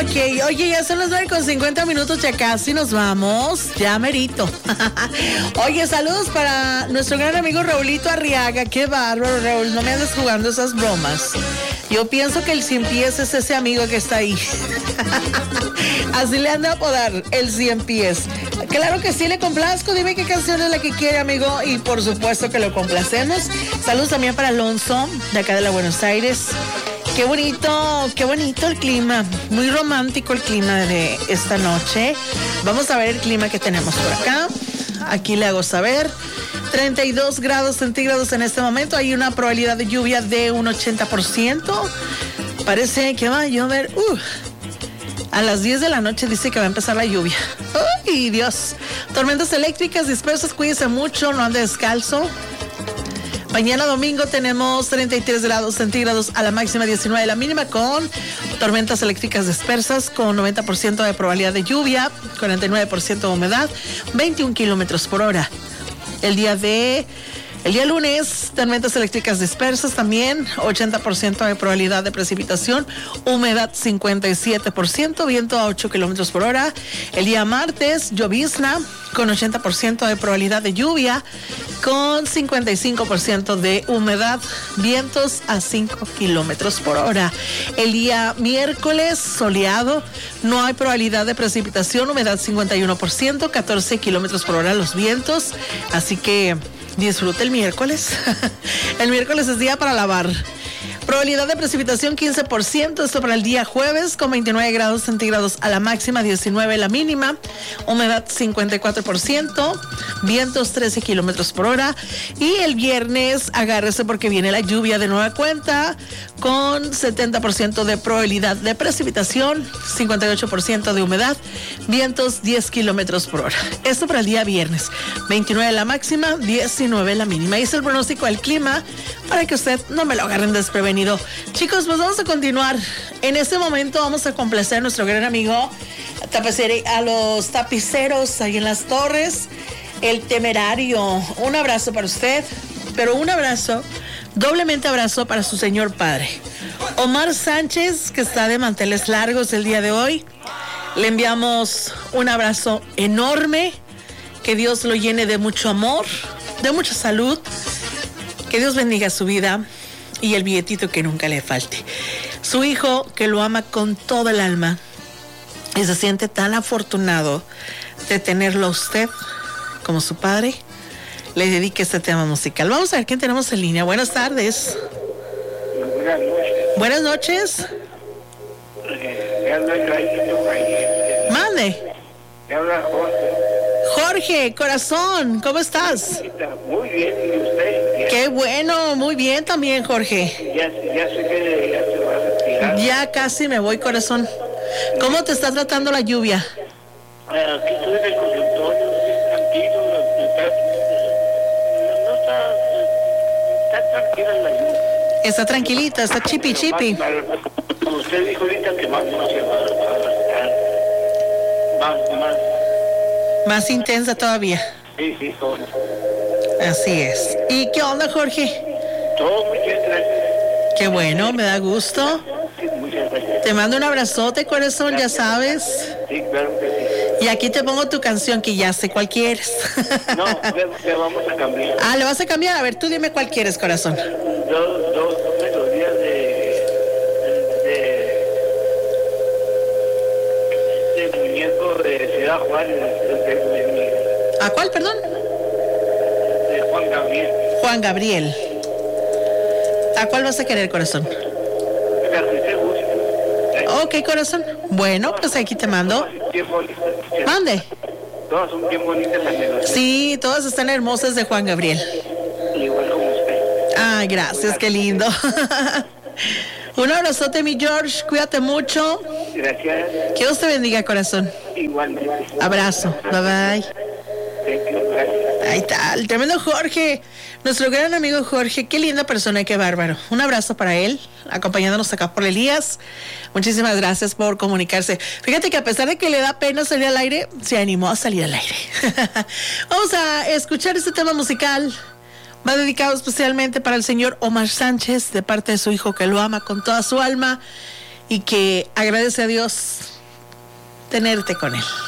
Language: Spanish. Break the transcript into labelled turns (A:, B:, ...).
A: Ok, oye, ya son las 9:50, ya casi nos vamos, ya merito. Oye, saludos para nuestro gran amigo Raulito Arriaga. Qué bárbaro, Raúl, no me andes jugando esas bromas. Yo pienso que el 100 pies es ese amigo que está ahí. Así le han de apodar, el 100 pies. Claro que sí, le complazco. Dime qué canción es la que quiere, amigo, y por supuesto que lo complacemos. Saludos también para Alonso, de acá de la Buenos Aires. Qué bonito el clima. Muy romántico el clima de esta noche. Vamos a ver el clima que tenemos por acá. Aquí le hago saber. 32 grados centígrados en este momento. Hay una probabilidad de lluvia de un 80%. Parece que va a llover. A las 10 de la noche dice que va a empezar la lluvia. ¡Ay, Dios! Tormentas eléctricas dispersas. Cuídese mucho, no ande descalzo. Mañana domingo tenemos 33 grados centígrados a la máxima, 19 la mínima, con tormentas eléctricas dispersas, con 90% de probabilidad de lluvia, 49% de humedad, 21 kilómetros por hora. El día lunes, tormentas eléctricas dispersas también, 80% de probabilidad de precipitación, humedad 57%, viento a 8 kilómetros por hora. El día martes, llovizna con 80% de probabilidad de lluvia, con 55% de humedad, vientos a 5 kilómetros por hora. El día miércoles, soleado, no hay probabilidad de precipitación, humedad 51%, 14 kilómetros por hora los vientos, así que disfrute el miércoles. El miércoles es día para lavar. Probabilidad de precipitación 15%, esto para el día jueves, con 29 grados centígrados a la máxima, 19 la mínima, humedad 54%, vientos 13 kilómetros por hora. Y el viernes, agárrese porque viene la lluvia de nueva cuenta, con 70% de probabilidad de precipitación, 58% de humedad, vientos 10 kilómetros por hora. Esto para el día viernes, 29 la máxima, 19 la mínima. Y es el pronóstico del clima para que usted no me lo agarren desprevenido. Chicos, pues vamos a continuar. En este momento vamos a complacer a nuestro gran amigo a los tapiceros ahí en Las Torres, el Temerario. Un abrazo para usted, pero un abrazo, doblemente abrazo para su señor padre, Omar Sánchez, que está de manteles largos el día de hoy. Le enviamos un abrazo enorme, que Dios lo llene de mucho amor, de mucha salud, que Dios bendiga su vida y el billetito que nunca le falte. Su hijo, que lo ama con todo el alma y se siente tan afortunado de tenerlo a usted como su padre, le dedica este tema musical. Vamos a ver quién tenemos en línea. Buenas tardes.
B: Buenas noches.
A: Buenas noches. Mande.
B: Me habla Jorge.
A: Jorge, corazón, ¿cómo estás?
B: Muy bien, ¿y usted?
A: Qué bueno, muy bien también, Jorge.
B: Ya sé que ya se va a retirar.
A: Ya casi me voy, corazón. ¿Cómo te está tratando la lluvia?
B: Aquí estoy en el consultorio, tranquilo, no está tranquila la lluvia.
A: Está tranquilita, está chipi.
B: Usted dijo ahorita que más no se va a estar
A: más intensa todavía.
B: Sí, todo.
A: Así es. ¿Y qué onda, Jorge?
B: Todo muy bien, gracias.
A: Qué bueno, me da gusto.
B: Sí, muchas gracias.
A: Te mando un abrazote, corazón, ya sabes.
B: Sí, claro que sí.
A: Y aquí te pongo tu canción, que ya sé cuál quieres.
B: No, le vamos a cambiar.
A: Ah, ¿le vas a cambiar? A ver, tú dime cuál quieres, corazón.
B: Dos melodías de muñeco de Ciudad Juárez.
A: ¿A cuál, perdón?
B: De Juan Gabriel.
A: Juan Gabriel. ¿A cuál vas a querer, corazón?
B: La que te gusta.
A: Ok, corazón. Bueno, pues aquí te mando. Mande.
B: Todas son bien bonitas las melodías.
A: Sí, todas están hermosas de Juan Gabriel.
B: Igual como usted.
A: Ay, gracias, qué lindo. Un abrazote, mi George. Cuídate mucho.
B: Gracias.
A: Que Dios te bendiga, corazón.
B: Igualmente.
A: Abrazo. Bye, bye.
B: Gracias.
A: Ahí está, el tremendo Jorge, nuestro gran amigo Jorge, qué linda persona y qué bárbaro. Un abrazo para él, acompañándonos acá por Elías. Muchísimas gracias por comunicarse. Fíjate que a pesar de que le da pena salir al aire, se animó a salir al aire. Vamos a escuchar este tema musical. Va dedicado especialmente para el señor Omar Sánchez, de parte de su hijo, que lo ama con toda su alma y que agradece a Dios tenerte con él.